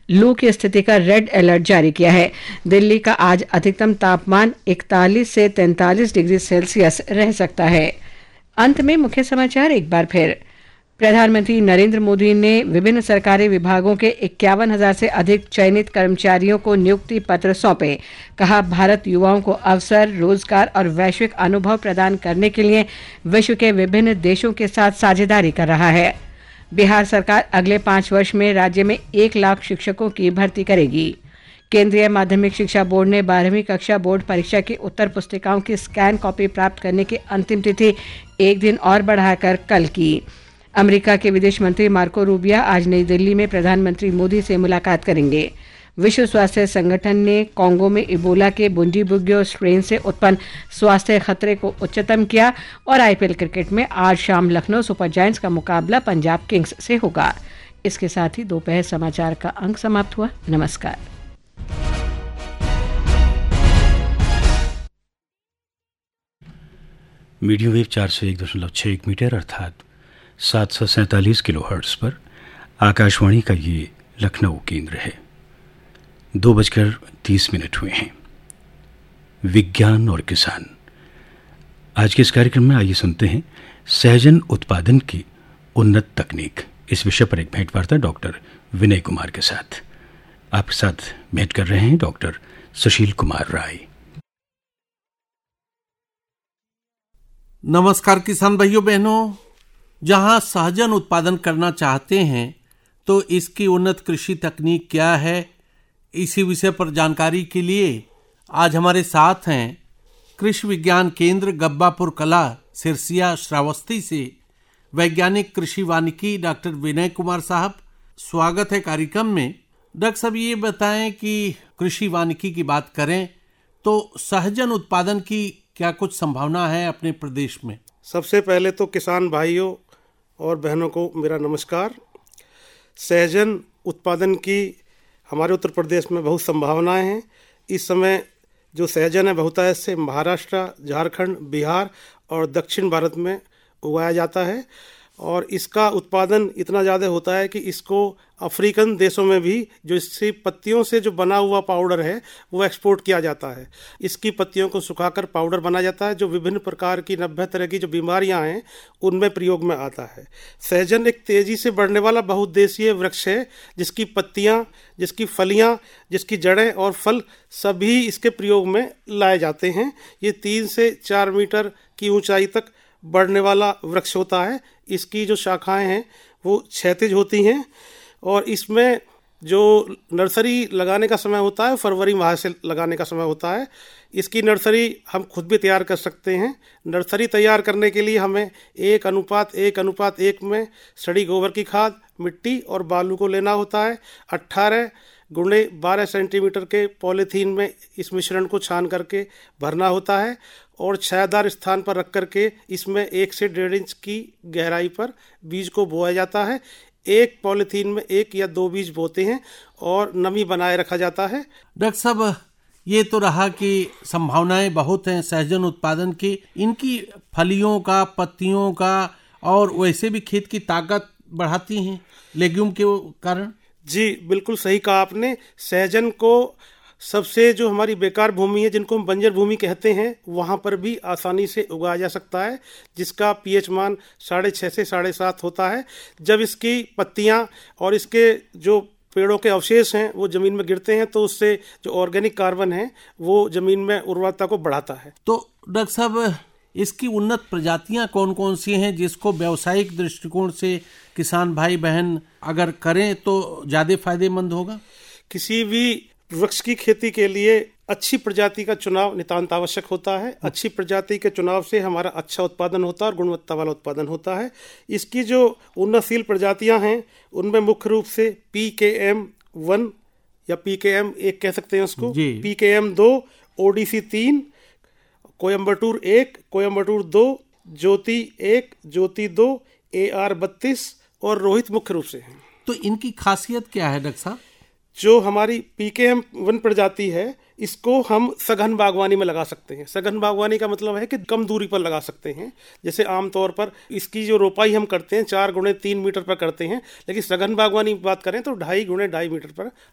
लू की स्थिति का रेड अलर्ट जारी किया है। दिल्ली का आज अधिकतम तापमान 41 से 43 डिग्री सेल्सियस रह सकता है। अंत में मुख्य समाचार एक बार फिर। प्रधानमंत्री नरेंद्र मोदी ने विभिन्न सरकारी विभागों के 51,000 से अधिक चयनित कर्मचारियों को नियुक्ति पत्र सौंपे। कहा, भारत युवाओं को अवसर, रोजगार और वैश्विक अनुभव प्रदान करने के लिए विश्व के विभिन्न देशों के साथ साझेदारी कर रहा है। बिहार सरकार अगले 5 वर्ष में राज्य में 1 लाख शिक्षकों की भर्ती करेगी। केंद्रीय माध्यमिक शिक्षा बोर्ड ने 12वीं कक्षा बोर्ड परीक्षा की उत्तर पुस्तिकाओं की स्कैन कॉपी प्राप्त करने की अंतिम तिथि 1 दिन और बढ़ाकर कल की। अमेरिका के विदेश मंत्री मार्को रूबियो आज नई दिल्ली में प्रधानमंत्री मोदी से मुलाकात करेंगे। विश्व स्वास्थ्य संगठन ने कांगो में इबोला के बुंडीबुग्यो स्ट्रेन से उत्पन्न स्वास्थ्य खतरे को उच्चतम किया। और आईपीएल क्रिकेट में आज शाम लखनऊ सुपर जायंट्स का मुकाबला पंजाब किंग्स से होगा। इसके साथ ही दोपहर समाचार का अंक समाप्त हुआ। नमस्कार। मीडियम वेव 401.61 मीटर अर्थात 747 किलोहर्ट्ज पर आकाशवाणी का ये लखनऊ केंद्र है। 2:30 हुए हैं। विज्ञान और किसान, आज के इस कार्यक्रम में आइए सुनते हैं सहजन उत्पादन की उन्नत तकनीक। इस विषय पर एक भेंटवार्ता डॉक्टर विनय कुमार के साथ। आपके साथ भेंट कर रहे हैं डॉक्टर सुशील कुमार राय। नमस्कार किसान भाइयों बहनों, जहां सहजन उत्पादन करना चाहते हैं तो इसकी उन्नत कृषि तकनीक क्या है, इसी विषय पर जानकारी के लिए आज हमारे साथ हैं कृषि विज्ञान केंद्र गब्बापुर कला सिरसिया श्रावस्ती से वैज्ञानिक कृषि वानिकी डॉक्टर विनय कुमार साहब। स्वागत है कार्यक्रम में। डॉक्टर साहब, ये बताएं कि कृषि वानिकी की बात करें तो सहजन उत्पादन की क्या कुछ संभावना है अपने प्रदेश में? सबसे पहले तो किसान भाइयों और बहनों को मेरा नमस्कार। सहजन उत्पादन की हमारे उत्तर प्रदेश में बहुत संभावनाएं हैं। इस समय जो सहजन है बहुतायत से महाराष्ट्र, झारखंड, बिहार और दक्षिण भारत में उगाया जाता है और इसका उत्पादन इतना ज़्यादा होता है कि इसको अफ्रीकन देशों में भी जो इसकी पत्तियों से जो बना हुआ पाउडर है वो एक्सपोर्ट किया जाता है। इसकी पत्तियों को सुखाकर पाउडर बनाया जाता है जो विभिन्न प्रकार की 90 तरह की जो बीमारियां हैं उनमें प्रयोग में आता है। सहजन एक तेज़ी से बढ़ने वाला बहुउद्देशीय वृक्ष है जिसकी पत्तियां, जिसकी फलियां, जिसकी जड़ें और फल सभी इसके प्रयोग में लाए जाते हैं। ये 3 से 4 मीटर की ऊंचाई तक बढ़ने वाला वृक्ष होता है। इसकी जो शाखाएं हैं वो क्षैतिज होती हैं और इसमें जो नर्सरी लगाने का समय होता है फरवरी माह से लगाने का समय होता है। इसकी नर्सरी हम खुद भी तैयार कर सकते हैं। नर्सरी तैयार करने के लिए हमें 1:1:1 में सड़ी गोबर की खाद, मिट्टी और बालू को लेना होता है। 18 गुणे 12 सेंटीमीटर के पॉलीथीन में इस मिश्रण को छान करके भरना होता है और छायादार स्थान पर रख करके इसमें 1 से 1.5 इंच की गहराई पर बीज को बोया जाता है। एक पॉलीथीन में 1 या 2 बीज बोते हैं और नमी बनाए रखा जाता है। डॉक्टर साहब, ये तो रहा कि संभावनाएं बहुत हैं सहजन उत्पादन की, इनकी फलियों का, पत्तियों का और वैसे भी खेत की ताकत बढ़ाती हैं लेग्यूम के कारण। जी बिल्कुल सही कहा आपने। सहजन को सबसे जो हमारी बेकार भूमि है जिनको हम बंजर भूमि कहते हैं वहाँ पर भी आसानी से उगाया जा सकता है जिसका पीएच मान 6.5 से 7.5 होता है। जब इसकी पत्तियाँ और इसके जो पेड़ों के अवशेष हैं वो ज़मीन में गिरते हैं तो उससे जो ऑर्गेनिक कार्बन है वो ज़मीन में उर्वरता को बढ़ाता है। तो डॉक्टर साहब, इसकी उन्नत प्रजातियां कौन कौन सी हैं जिसको व्यावसायिक दृष्टिकोण से किसान भाई बहन अगर करें तो ज़्यादा फायदेमंद होगा? किसी भी वृक्ष की खेती के लिए अच्छी प्रजाति का चुनाव नितांत आवश्यक होता है। अच्छी प्रजाति के चुनाव से हमारा अच्छा उत्पादन होता है और गुणवत्ता वाला उत्पादन होता है। इसकी जो उन्नतशील प्रजातियां हैं उनमें मुख्य रूप से PKM1 या PKM1 कह सकते हैं उसको, PKM2, ODC 3, कोयम्बटूर 1, कोयम्बटूर 2, ज्योति 1, ज्योति 2, AR 32 और रोहित मुख्य रूप से हैं। तो इनकी खासियत क्या है डॉक्टर साहब? जो हमारी PKM1 प्रजाति है इसको हम सघन बागवानी में लगा सकते हैं। सघन बागवानी का मतलब है कि कम दूरी पर लगा सकते हैं। जैसे आमतौर पर इसकी जो रोपाई हम करते हैं 4 गुणे 3 मीटर पर करते हैं, लेकिन सघन बागवानी की बात करें तो 2.5 गुणे 2.5 मीटर पर